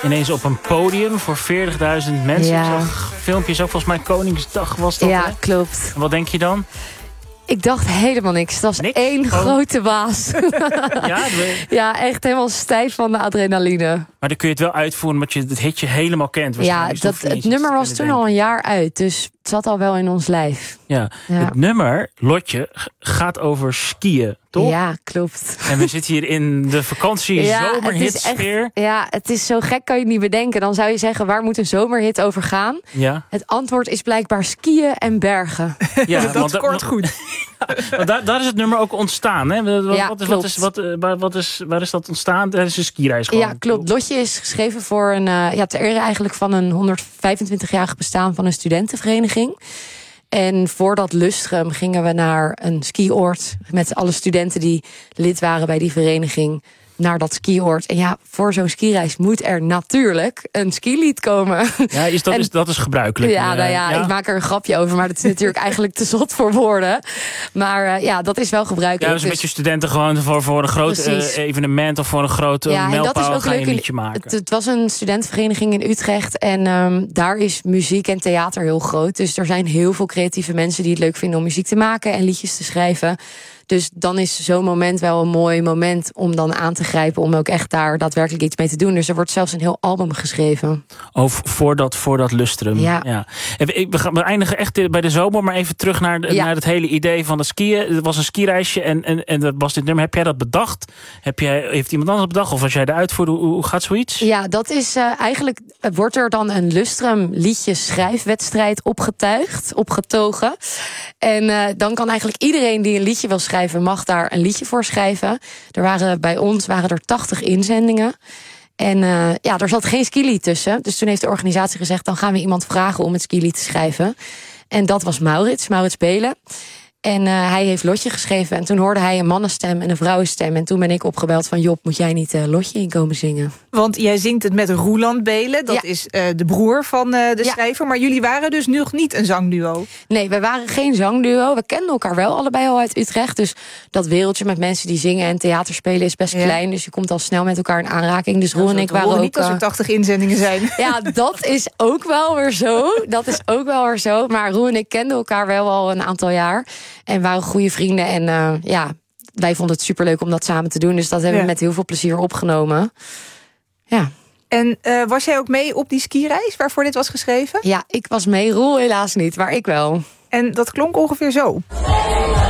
ineens op een podium voor 40.000 mensen. Ja. Ik zag filmpjes, ook volgens mij Koningsdag was dat. Ja, hè? klopt. En wat denk je dan? Ik dacht helemaal niks. Het was Niks? één grote baas. Ja, Ja, echt helemaal stijf van de adrenaline. maar dan kun je het wel uitvoeren omdat je het hitje helemaal kent. Ja, waarschijnlijk. Dus dan hoef je het niet eens nummer te was kunnen toen al een jaar uit. Dus het zat al wel in ons lijf. Ja. Ja. Het nummer, Lotje, gaat over skiën, toch? Ja, klopt. En we zitten hier in de vakantie zomerhitsfeer. Ja, het is zo gek, kan je het niet bedenken. Dan zou je zeggen, waar moet een zomerhit over gaan? Ja. Het antwoord is blijkbaar skiën en bergen. Ja, Dat scoort goed. Want daar is het number ook ontstaan. Hè? Ja, Waar is dat ontstaan? Dat is een skireis gewoon. Ja, klopt. Lotje is geschreven voor ter ere eigenlijk van een 125-jarig bestaan van een studentenvereniging. En voor dat lustrum gingen we naar een skioord met alle studenten die lid waren bij die vereniging. Naar dat skioord. En ja, voor zo'n skireis moet er natuurlijk een skilied komen. Ja, dat is gebruikelijk. Ja, ik maak er een grapje over, maar dat is natuurlijk eigenlijk te zot voor woorden. Maar dat is wel gebruikelijk. Ja, dat is een beetje studenten gewoon voor een groot evenement of voor een grote mijlpaal ga je een liedje maken. Het was een studentenvereniging in Utrecht en daar is muziek en theater heel groot. Dus er zijn heel veel creatieve mensen die het leuk vinden om muziek te maken en liedjes te schrijven. Dus dan is zo'n moment wel een mooi moment om dan aan te grijpen, om ook echt daar daadwerkelijk iets mee te doen. Dus er wordt zelfs een heel album geschreven. Oh, voor dat lustrum. Ja. We eindigen echt bij de zomer, maar even terug naar het hele idee van het skiën. Het was een skireisje en dat was dit nummer. Heb jij dat bedacht? Heeft iemand anders bedacht? Of was jij de uitvoerder? Hoe gaat zoiets? Ja, dat is eigenlijk, wordt er dan een lustrum liedje schrijfwedstrijd opgetogen. En dan kan eigenlijk iedereen die een liedje wil schrijven, mag daar een liedje voor schrijven. Bij ons waren er 80 inzendingen. En er zat geen skilied tussen. Dus toen heeft de organisatie gezegd, dan gaan we iemand vragen om het skilied te schrijven. En dat was Maurits Belen. En hij heeft Lotje geschreven. En toen hoorde hij een mannenstem en een vrouwenstem. En toen ben ik opgebeld van, Job, moet jij niet Lotje in komen zingen? Want jij zingt het met Roeland Belen. Dat is de broer van de schrijver. Maar jullie waren dus nog niet een zangduo. Nee, we waren geen zangduo. We kenden elkaar wel allebei al uit Utrecht. Dus dat wereldje met mensen die zingen en theater spelen is best klein. Dus je komt al snel met elkaar in aanraking. Dus Roel en ik waren ook... niet als er 80 inzendingen zijn. Ja, dat is ook wel weer zo. Maar Roel en ik kenden elkaar wel al een aantal jaar. En waren goede vrienden. En wij vonden het superleuk om dat samen te doen. Dus dat hebben we met heel veel plezier opgenomen. Ja. En was jij ook mee op die skireis waarvoor dit was geschreven? Ja, ik was mee. Roel helaas niet, maar ik wel. En dat klonk ongeveer zo.